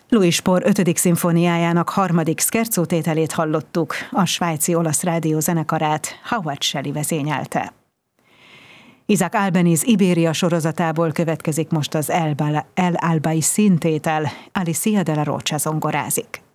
Louis Spohr 5. szimfóniájának 3. scherzo tételét hallottuk, a svájci olasz rádió zenekarát Howard Shelley vezényelte. Isaac Albeniz Ibéria sorozatából következik most az El Albaicín tétel, Alicia de la Rocha zongorázik.